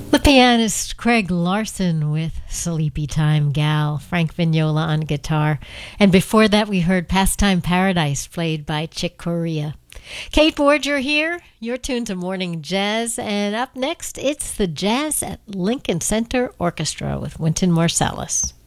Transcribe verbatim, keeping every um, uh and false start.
The pianist Craig Larson with Sleepy Time Gal, Frank Vignola on guitar. And before that, we heard Pastime Paradise, played by Chick Corea. Kate Borger here. You're tuned to Morning Jazz. And up next, it's the Jazz at Lincoln Center Orchestra with Wynton Marsalis.